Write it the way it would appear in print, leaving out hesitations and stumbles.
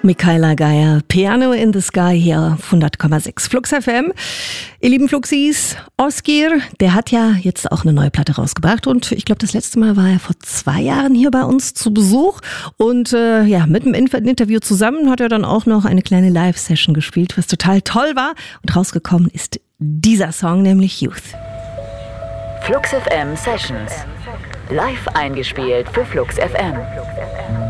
Michaela Geier, Piano in the Sky hier auf 100,6 Flux FM. Ihr lieben Fluxis, Oskir, der hat ja jetzt auch eine neue Platte rausgebracht und ich glaube, das letzte Mal war er vor 2 Jahren hier bei uns zu Besuch und mit dem Interview zusammen hat er dann auch noch eine kleine Live-Session gespielt, was total toll war und rausgekommen ist dieser Song, nämlich Youth. Flux FM Sessions, live eingespielt für Flux FM.